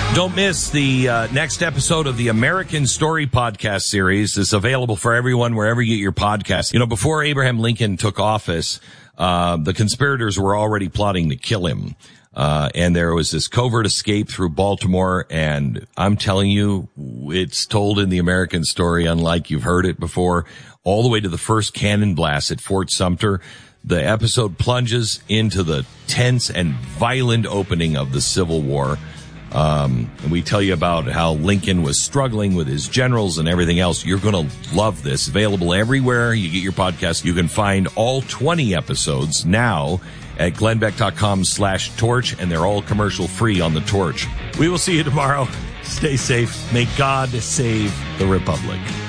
Don't miss the next episode of the American Story podcast series. It's available for everyone wherever you get your podcasts. You know, before Abraham Lincoln took office, the conspirators were already plotting to kill him. And there was this covert escape through Baltimore, and I'm telling you, it's told in the American Story unlike you've heard it before, all the way to the first cannon blast at Fort Sumter. The episode plunges into the tense and violent opening of the Civil War. And we tell you about how Lincoln was struggling with his generals and everything else. You're going to love this. Available everywhere you get your podcast. You can find all 20 episodes now at glennbeck.com/torch, and they're all commercial free on the Torch. We will see you tomorrow. Stay safe. May God save the Republic.